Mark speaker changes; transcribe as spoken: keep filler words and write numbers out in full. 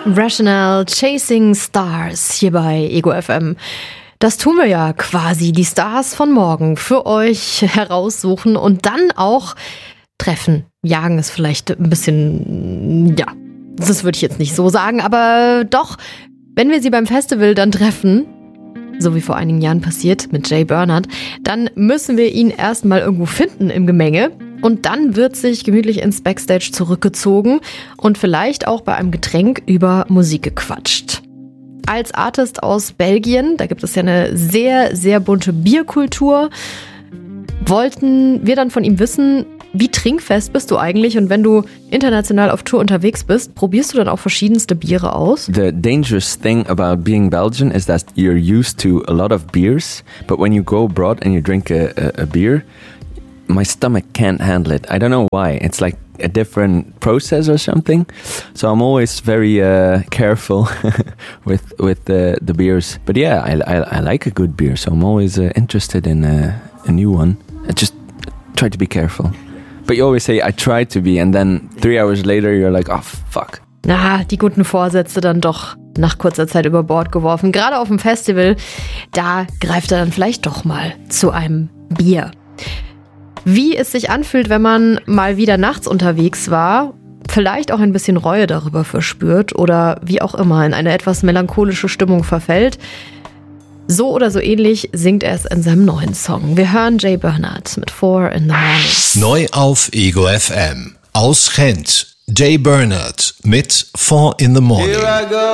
Speaker 1: Rational Chasing Stars hier bei Ego F M. Das tun wir ja quasi, die Stars von morgen für euch heraussuchen und dann auch treffen. Jagen ist vielleicht ein bisschen, ja, das würde ich jetzt nicht so sagen, aber doch, wenn wir sie beim Festival dann treffen, so wie vor einigen Jahren passiert mit Jay Bernard, dann müssen wir ihn erstmal irgendwo finden im Gemenge. Und dann wird sich gemütlich ins Backstage zurückgezogen und vielleicht auch bei einem Getränk über Musik gequatscht. Als Artist aus Belgien, da gibt es ja eine sehr, sehr bunte Bierkultur, wollten wir dann von ihm wissen, wie trinkfest bist du eigentlich? Und wenn du international auf Tour unterwegs bist, probierst du dann auch verschiedenste Biere aus?
Speaker 2: The dangerous thing about being Belgian is that you're used to a lot of beers, but when you go abroad and you drink a, a, a beer, my stomach can't handle it. I don't know why. It's like a different process or something. So I'm always very uh, careful with with the, the beers. But yeah, I, I, I like a good beer, so I'm always uh, interested in a, a new one. I just try to be careful. But you always say, I try to be, and then three hours later you're like, oh fuck.
Speaker 1: Na, die guten Vorsätze dann doch nach kurzer Zeit über Bord geworfen. Gerade auf dem Festival, da greift er dann vielleicht doch mal zu einem Bier. Wie es sich anfühlt, wenn man mal wieder nachts unterwegs war, vielleicht auch ein bisschen Reue darüber verspürt oder wie auch immer in eine etwas melancholische Stimmung verfällt. So oder so ähnlich singt er es in seinem neuen Song. Wir hören Jay Bernard mit Four in the Morning.
Speaker 3: Neu auf Ego F M. Aus Gent. Jay Bernard mit Four in the Morning.